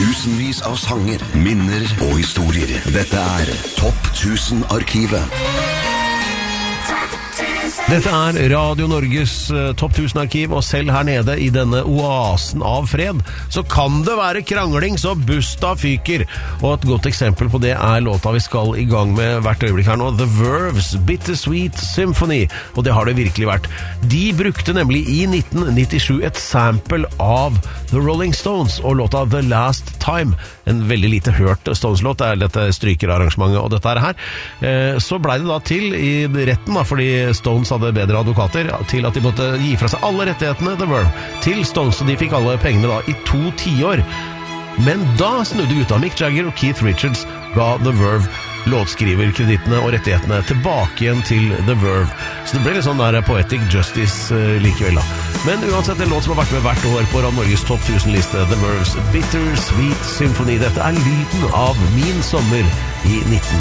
Tusenvis av sanger, minner og historier. Dette Topp 1000-arkivet. Dette Radio Norges Topp 1000-arkiv, og selv her nede i denne oasen av fred, så kan det være krangling så busta fyker. Og et godt eksempel på det låta vi skal i gang med hvert øyeblikk her nå, The Verve's Bittersweet Symphony, og det har det virkelig vært. De brukte nemlig i 1997 et sample av The Rolling Stones og låta The Last Time, en veldig lite hørt Stones-låt, det dette strykerarrangementet og dette her. Så ble det da til i retten, da, fordi Stones hadde bedre advokater, til at de måtte gi fra seg alle rettighetene The Verve til Stones, og de fikk alle pengene da i 2 tiår. Men da snudde gutta Mick Jagger og Keith Richards ga The Verve låtskriverkredittene og rettighetene tilbake igjen til The Verve. Så det ble litt sånn der poetic justice likevel da. Men uansett en låt som har vært med hvert år på Norges Topp 1000-liste, The Verve's Bittersweet Symphony. Dette lyden av min sommer i 19